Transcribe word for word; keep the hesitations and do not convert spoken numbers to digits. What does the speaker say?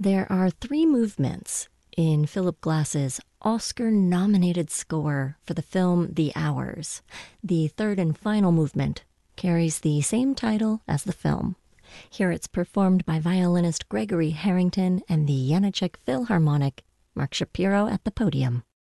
There are three movements in Philip Glass's Oscar-nominated score for the film The Hours. The third and final movement carries the same title as the film. Here it's performed by violinist Gregory Harrington and the Janacek Philharmonic. Mark Shapiro at the podium.